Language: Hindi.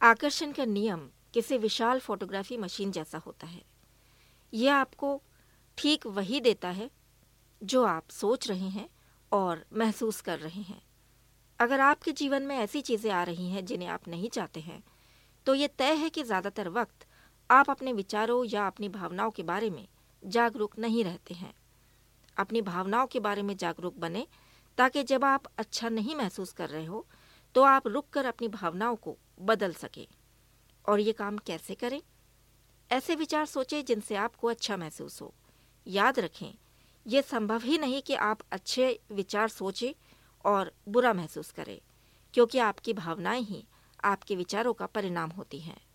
आकर्षण का नियम किसी विशाल फोटोग्राफी मशीन जैसा होता है। यह आपको ठीक वही देता है जो आप सोच रहे हैं और महसूस कर रहे हैं। अगर आपके जीवन में ऐसी चीज़ें आ रही हैं जिन्हें आप नहीं चाहते हैं, तो ये तय है कि ज़्यादातर वक्त आप अपने विचारों या अपनी भावनाओं के बारे में जागरूक नहीं रहते हैं। अपनी भावनाओं के बारे में जागरूक बने ताकि जब आप अच्छा नहीं महसूस कर रहे हो, तो आप रुककर अपनी भावनाओं को बदल सकें। और ये काम कैसे करें? ऐसे विचार सोचें जिनसे आपको अच्छा महसूस हो। याद रखें, ये संभव ही नहीं कि आप अच्छे विचार सोचें और बुरा महसूस करें, क्योंकि आपकी भावनाएं ही आपके विचारों का परिणाम होती हैं।